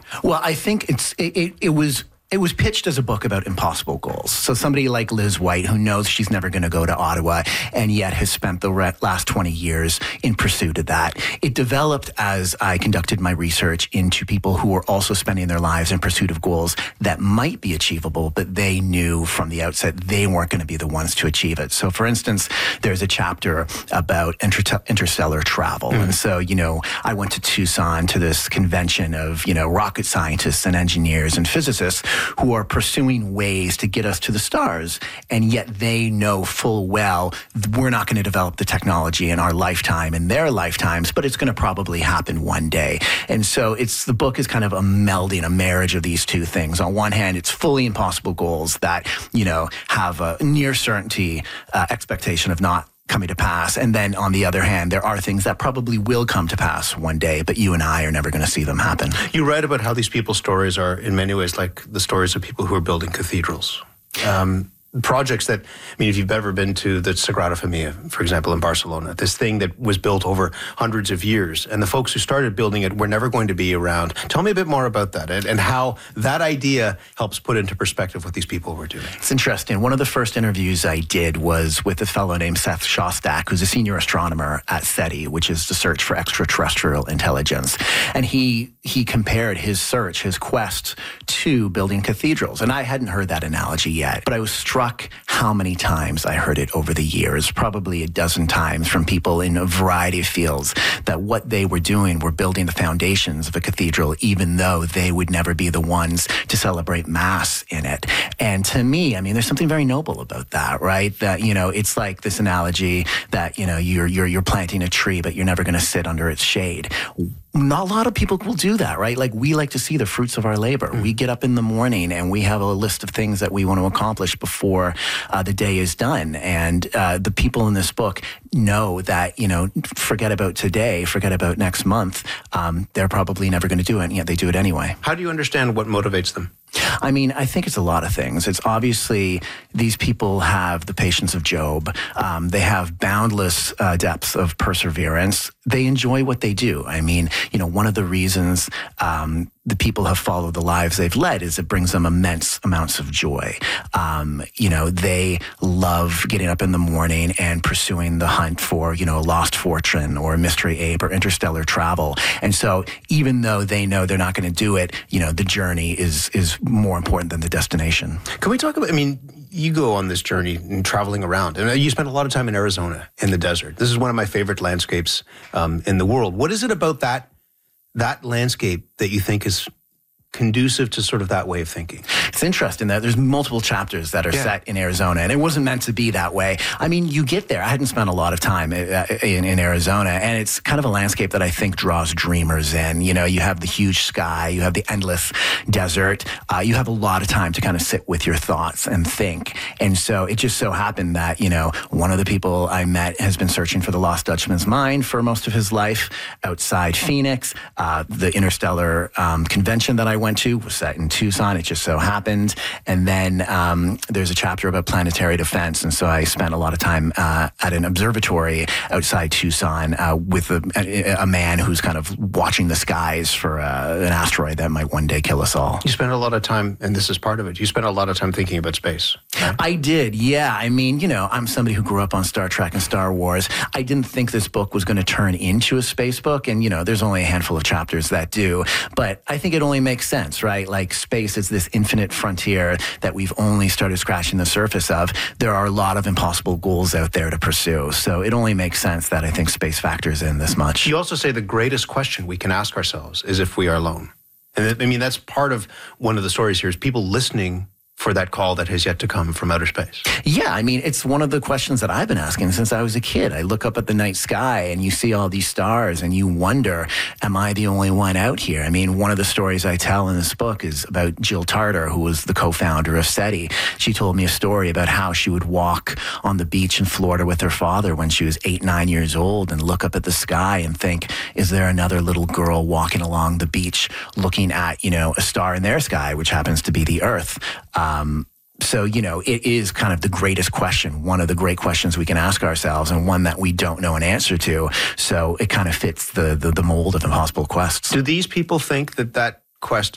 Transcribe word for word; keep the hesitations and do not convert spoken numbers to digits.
Well, I think it's it, it, it was it was pitched as a book about impossible goals. So somebody like Liz White, who knows she's never going to go to Ottawa and yet has spent the re- last twenty years in pursuit of that. It developed as I conducted my research into people who were also spending their lives in pursuit of goals that might be achievable, but they knew from the outset they weren't going to be the ones to achieve it. So for instance, there's a chapter about inter- interstellar travel. Mm. And so, you know, I went to Tucson to this convention of, you know, rocket scientists and engineers and physicists who are pursuing ways to get us to the stars. And yet they know full well we're not going to develop the technology in our lifetime, in their lifetimes, but it's going to probably happen one day. And so it's the book is kind of a melding, a marriage of these two things. On one hand, it's fully impossible goals that, you know, have a near certainty uh, expectation of not coming to pass. And then on the other hand, there are things that probably will come to pass one day, but you and I are never going to see them happen. You write about how these people's stories are in many ways like the stories of people who are building cathedrals. Um, projects that, I mean, if you've ever been to the Sagrada Familia, for example, in Barcelona, this thing that was built over hundreds of years, and the folks who started building it were never going to be around. Tell me a bit more about that and, and how that idea helps put into perspective what these people were doing. It's interesting. One of the first interviews I did was with a fellow named Seth Shostak, who's a senior astronomer at SETI, which is the search for extraterrestrial intelligence. And he he compared his search, his quest, to building cathedrals. And I hadn't heard that analogy yet, but I was struck how many times I heard it over the years, probably a dozen times from people in a variety of fields, that what they were doing were building the foundations of a cathedral, even though they would never be the ones to celebrate Mass in it. And to me, I mean, there's something very noble about that, right? That, you know, it's like this analogy that, you know, you're you're you're planting a tree, but you're never going to sit under its shade. Not a lot of people will do that, right? Like, we like to see the fruits of our labor. Mm. We get up in the morning and we have a list of things that we want to accomplish before uh, the day is done. And uh, the people in this book know that, you know, forget about today, forget about next month. Um, they're probably never going to do it, and yet they do it anyway. How do you understand what motivates them? I mean, I think it's a lot of things. It's obviously these people have the patience of Job. Um, they have boundless uh, depths of perseverance. They enjoy what they do. I mean, you know, one of the reasons um, the people have followed the lives they've led is it brings them immense amounts of joy. Um, you know, they love getting up in the morning and pursuing the hunt for, you know, a lost fortune or a mystery ape or interstellar travel. And so even though they know they're not going to do it, you know, the journey is is more important than the destination. Can we talk about, I mean, you go on this journey and traveling around, and you spent a lot of time in Arizona in the desert. This is one of my favorite landscapes um, in the world. What is it about that that landscape that you think is conducive to sort of that way of thinking? It's interesting that there's multiple chapters that are yeah. set in Arizona, and it wasn't meant to be that way. I mean, you get there. I hadn't spent a lot of time in, in Arizona, and it's kind of a landscape that I think draws dreamers in. You know, you have the huge sky, you have the endless desert, uh, you have a lot of time to kind of sit with your thoughts and think. And so it just so happened that, you know, one of the people I met has been searching for the Lost Dutchman's mine for most of his life outside Phoenix. Uh, the Interstellar um, convention that I went to was set in Tucson. It just so happened. And then um, there's a chapter about planetary defense. And so I spent a lot of time uh, at an observatory outside Tucson uh, with a, a, a man who's kind of watching the skies for uh, an asteroid that might one day kill us all. You spent a lot of time, and this is part of it, you spent a lot of time thinking about space. Right? I did, yeah. I mean, you know, I'm somebody who grew up on Star Trek and Star Wars. I didn't think this book was going to turn into a space book. And, you know, there's only a handful of chapters that do. But I think it only makes sense, right? Like, space is this infinite frontier that we've only started scratching the surface of. There are a lot of impossible goals out there to pursue. So it only makes sense that I think space factors in this much. You also say the greatest question we can ask ourselves is if we are alone. And I mean, that's part of one of the stories here is people listening for that call that has yet to come from outer space. Yeah, I mean, it's one of the questions that I've been asking since I was a kid. I look up at the night sky and you see all these stars and you wonder, am I the only one out here? I mean, one of the stories I tell in this book is about Jill Tarter, who was the co-founder of SETI. She told me a story about how she would walk on the beach in Florida with her father when she was eight, nine years old and look up at the sky and think, is there another little girl walking along the beach looking at, you know, a star in their sky, which happens to be the Earth? Um, so, you know, it is kind of the greatest question, one of the great questions we can ask ourselves, and one that we don't know an answer to. So it kind of fits the, the, the mold of impossible quests. Do these people think that that quest